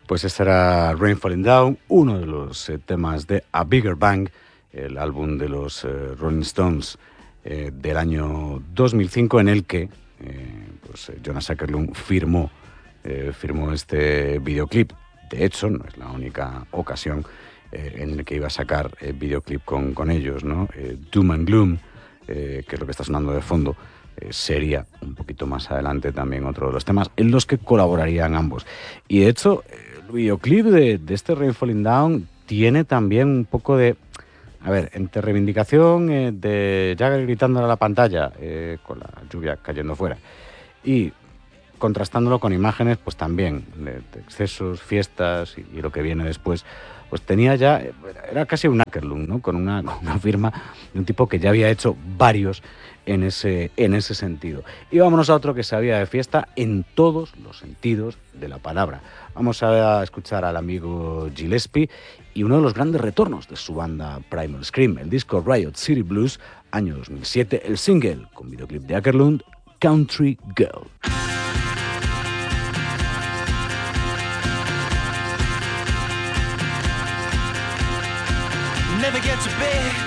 Pues este era Rain Falling Down, uno de los temas de A Bigger Bang, el álbum de los Rolling Stones del año 2005, en el que Jonas Åkerlund firmó este videoclip. De hecho, no es la única ocasión en la que iba a sacar videoclip con ellos, ¿no? Doom and Gloom, que es lo que está sonando de fondo, sería un poquito más adelante también otro de los temas en los que colaborarían ambos. Y de hecho, el videoclip de este Rain Falling Down tiene también un poco de... A ver, entre reivindicación de Jagger gritándole a la pantalla con la lluvia cayendo fuera y contrastándolo con imágenes, pues también de excesos, fiestas y lo que viene después, pues tenía ya, era casi un Åkerlund, ¿no? Con una firma de un tipo que ya había hecho varios en ese sentido. Y vámonos a otro que sabía de fiesta en todos los sentidos de la palabra. Vamos a escuchar al amigo Gillespie y uno de los grandes retornos de su banda Primal Scream, el disco Riot City Blues, año 2007, el single con videoclip de Åkerlund, Country Girl. Never get to bed,